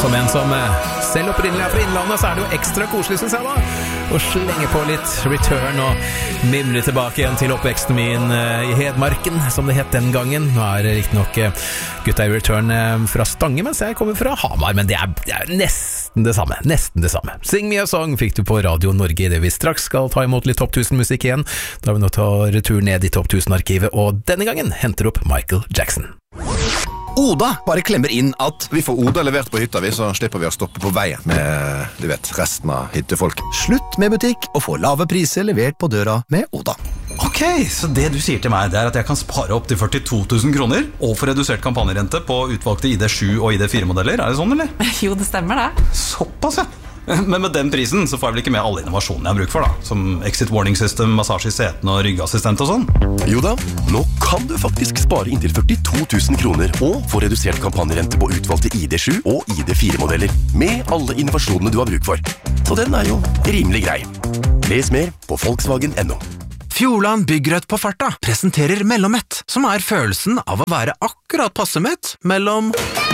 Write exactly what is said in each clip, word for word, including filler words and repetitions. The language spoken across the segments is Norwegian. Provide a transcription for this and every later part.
Som en som selv opprinnelig er fra innlandet, så er det jo ekstra koselig, synes jeg da, å slenge på litt Return og mimre tilbake igjen til oppveksten min i Hedmarken, som det het den gangen. Nå er det riktig nok gutta i Return fra Stange, mens jeg kommer fra Hamar, men det er, det er nesten det samme, nesten det samme. Sing Me a Song fikk du på Radio Norge i det vi straks skal ta imot litt Topp tusen musikk igjen. Da har vi nå tatt retur ned i Topp tusen-arkivet, og denne gangen henter opp Michael Jackson. Oda bare klemmer inn at vi får Oda levert på hytta vi, så slipper vi å stoppe på veien med, du vet, resten av hyttefolk. Slutt med butikk og få lave priser levert på døra med Oda. Ok, så det du sier til meg, det er at jeg kan spare opp til førtito tusen kroner og få redusert kampanjerente på utvalgte I D sju og I D fire modeller, er det sånn, eller? Jo, det stemmer det. Såpass, ja. Men med den prisen så får jeg vel ikke med alle innovasjonene jeg har bruk for da, som exit warning system, massasje I setene og ryggassistent og sånn. Jo da, nå kan du faktisk spare inntil førtito tusen kroner og få redusert kampanjerente på utvalgte I D sju og I D fire modeller med alle innovasjonene du har bruk for. Så den er jo rimelig grei. Les mer på Volkswagen punktum no. Fjordland Byggrødt på farta presenterer Mellommett, som er følelsen av å være akkurat passe mett mellom...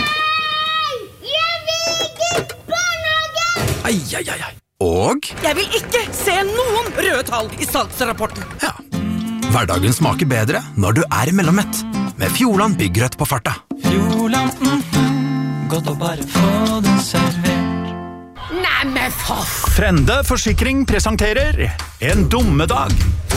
Ai, ai, ai, ai. Og... Jeg vil ikke se noen røde tall I salgsrapporten. Ja. Hverdagen smaker bedre når du er Mellommett, med Fjordland Byggrødt på farta. Fjordland, mm, godt å bare få den servert. Nei, men for... Frende Forsikring presenterer En dummedag.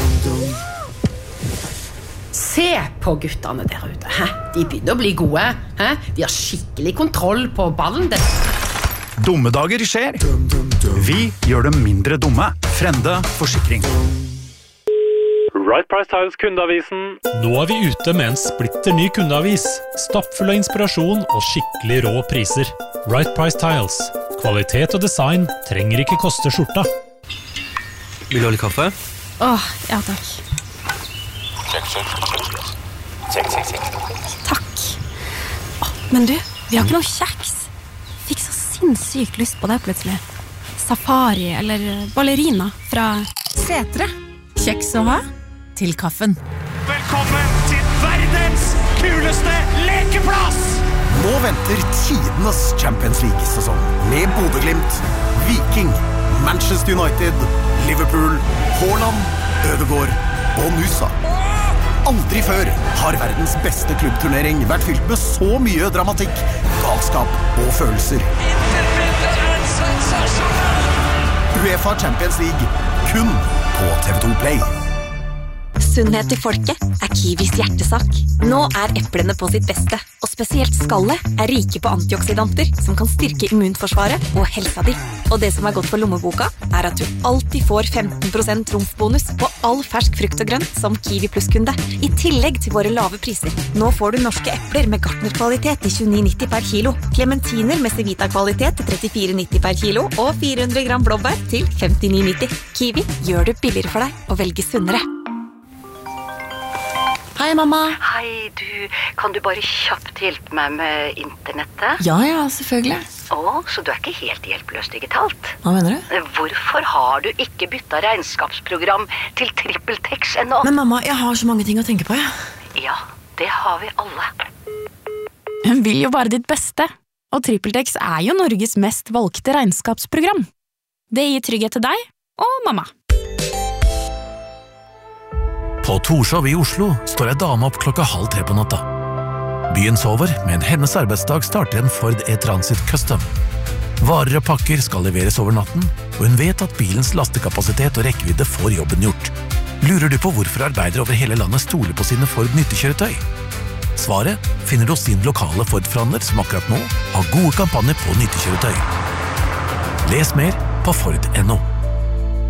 Se på guttene der ute. Hæ? De begynner å bli gode. Hæ? De har skikkelig kontroll på ballen. Det... Dummedager skjer. Vi gjør dem mindre dumme. Frende Forsikring. Right Price Tiles kundeavisen. Nå er vi ute med en splitter ny kundeavis. Stappfull av inspirasjon og skikkelig rå priser. Right Price Tiles. Kvalitet og design trenger ikke koste skjorta. Vil du ha litt kaffe? Åh, ja takk. Check, check. Check, check, check. Takk. Åh, men du, vi har ikke noe kjeks. Fikk så sinnssykt lyst på det plutselig. Safari eller ballerina fra Setre. Kjeks å ha til kaffen. Velkommen til verdens kuleste lekeplass! Nå venter tidenes Champions League-sesong med Bodø-Glimt, Viking, Manchester United, Liverpool, Haaland, Ødegaard og Nusa. Aldri før har verdens beste klubbturnering vært fylt med så mye dramatikk, galskap og følelser. UEFA Champions League, kun på T V to Play. Sunnhet til folket er Kiwis hjertesak. Nå er eplene på sitt beste, og spesielt skallet er rike på antioksidanter som kan styrke immunforsvaret og helsa di. Og det som er godt for lommeboka, er at du alltid får femten prosent trumfbonus på all fersk frukt og grønt som Kiwi Plus-kunde, i tillegg til våre lave priser. Nå får du norske epler med Gartner-kvalitet til tjueni nitti per kilo, clementiner med Civita-kvalitet til trettifire nitti per kilo, og fire hundre gram blåbær til femtini nitti. Kiwi gjør det billigere for deg å velge sunnere. Hei, mamma. Hei, du. Kan du bare kjapt hjelpe meg med internettet? Ja, ja, selvfølgelig. Å, så du er ikke helt hjelpeløs digitalt? Hva mener du? Hvorfor har du ikke byttet regnskapsprogram til TrippelTex ennå? Men mamma, jeg har så mange ting å tenke på, ja. Ja, det har vi alle. Hun vil jo bare ditt beste. Og TrippelTex er jo Norges mest valgte regnskapsprogram. Det gir trygghet til deg og mamma. På Torshov i Oslo står ei dame opp klokka halv tre på natta. Byen sover, men hennes arbeidsdag starter en Ford E-Transit Custom. Varer og pakker skal leveres over natten, og hun vet at bilens lastekapasitet og rekkevidde får jobben gjort. Lurer du på hvorfor arbeidere over hele landet stoler på sine Ford nyttekjøretøy? Svaret finner du hos din lokale Ford-forhandler som akkurat nå har gode kampanjer på nyttekjøretøy. Les mer på Ford punktum no.